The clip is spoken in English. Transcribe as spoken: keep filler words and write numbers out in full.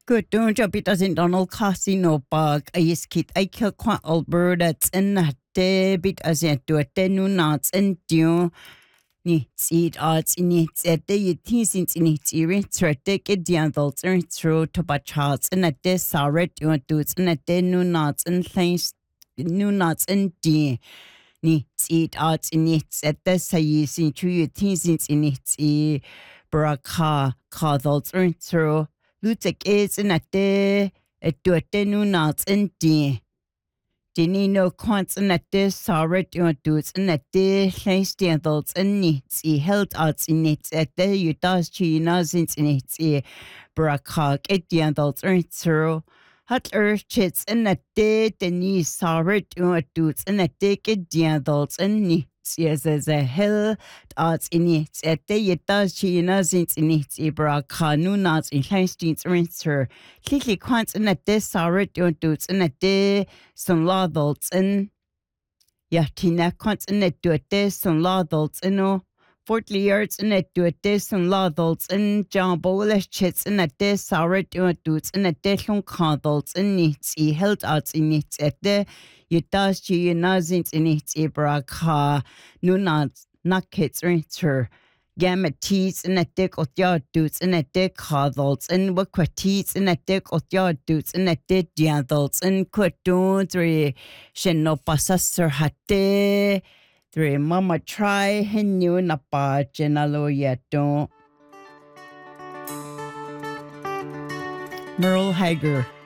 Good doing job it doesn't Donald Casino bug I is kit I kill quite Alberta in that debit as yet do it then no nuts and do ni seed arts in it at the you since in it it's right take it the adults are through to but charts and at this sorry you want to it's and at the no nuts and things no nuts and D ni seed arts in it at the say you see to you since in it Baraka adults are through Lutek is in a day, a do a tenu nuts and D. Dini no quants in a day, sorry, you do it in a day, place the adults and needs, he held arts in it at day, you does china since in it, Baraka, get the adults are through. Hot earth chits in a day, the knee sorry, you do it in a day, get the adults and needs. Yes, as a hell arts in it at the it does she since in it Ibra Kanu nuts in Kleinstein's rinser. Kiki quants in a day sorry don't do in a day some law adults and Yatina quants in it do a day some law adults and no forty yards in it do a day some law adults and John Bowlish chits in a day sorry don't do in a day some adults and needs he held arts in it at the you does she nazins in it Ibra no not not kids rinser. Gamma teats in a dick of yard dudes in a dick adults and what teats in a dick of yard dudes in a dick adults and quit don't three shen passer hatte three mama try hen you na pa genalo yet don't Merle Hager.